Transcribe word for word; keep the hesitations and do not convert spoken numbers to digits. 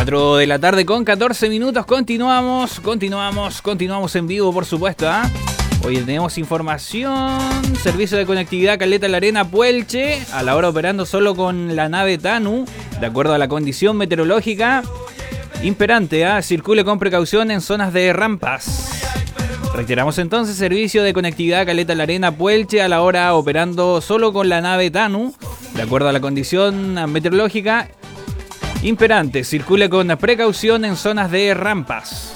cuatro de la tarde con catorce minutos. Continuamos, continuamos, continuamos en vivo, por supuesto. ¿eh? Hoy tenemos información. Servicio de conectividad Caleta La Arena Puelche. A la hora operando solo con la nave Tanu. De acuerdo a la condición meteorológica imperante. ¿eh? Circule con precaución en zonas de rampas. Reiteramos entonces, servicio de conectividad Caleta La Arena Puelche. A la hora operando solo con la nave Tanu. De acuerdo a la condición meteorológica imperante, circule con precaución en zonas de rampas.